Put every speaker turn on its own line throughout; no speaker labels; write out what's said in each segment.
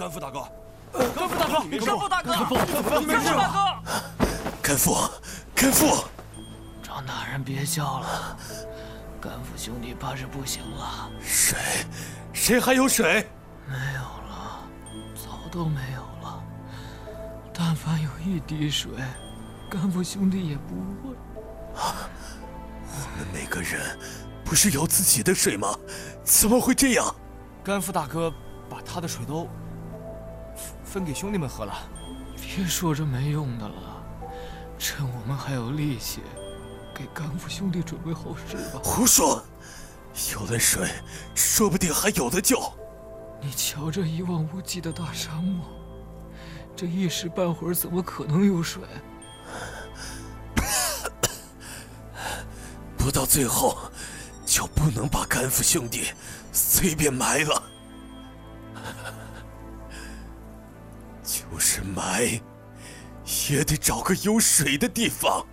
甘父大哥，
甘父大哥，甘父大哥，你没事吧？
甘父，
张大人别叫了，甘父兄弟怕是不行了。
谁还有水？
没有了，早都没有了。但凡有一滴水，甘父兄弟也不会。
我们每个人不是有自己的水吗？怎么会这样？
甘父大哥把他的水都分给兄弟们喝了。
别说这没用的了，趁我们还有力气，给甘父兄弟准备后事吧。
胡说！有了水，说不定还有得救。
你瞧这一望无际的大沙漠，这一时半会儿怎么可能有水？
不到最后，就不能把甘父兄弟随便埋了。就是埋，也得找个有水的地方。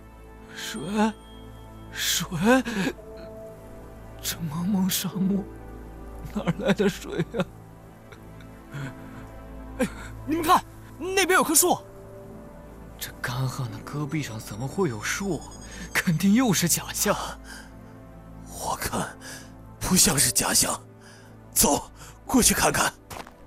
水，这茫茫沙漠，哪来的水呀？
哎，你们看，那边有棵树。
这干旱的戈壁上怎么会有树？肯定又是假象。
我看不像是假象，走，过去看看。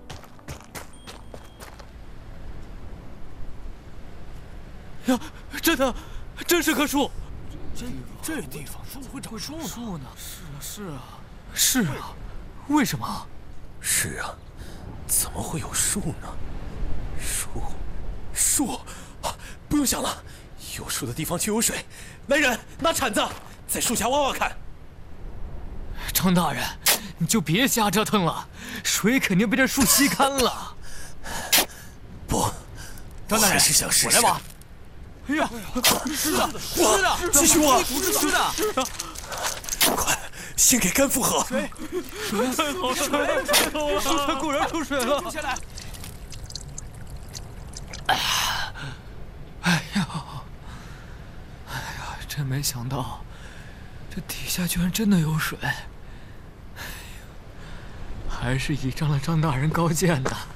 呀，真是棵树！
这地方怎么会长树呢？
是啊，为什么？
是啊，怎么会有树呢？树，不用想了，有树的地方就有水。来人，拿铲子在树下挖挖看。
张大人，你就别瞎折腾了，水肯定被这树吸干了。
不，
张大人，
还是想试试。
我来挖。哎呀，是的，
继续挖，
是的。
快，先给甘父喝。
水，太好了，树上果然出水了。
下来。
哎呀，真没想到，这底下居然真的有水。还是倚仗了张大人高见的。